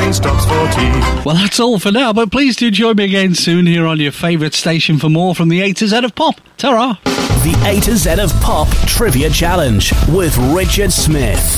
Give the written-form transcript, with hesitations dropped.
train stops for tea. Well, that's all for now, but please do join me again soon here on your favourite station for more from the A to Z of Pop. Ta-ra! The A to Z of Pop Trivia Challenge with Richard Smith.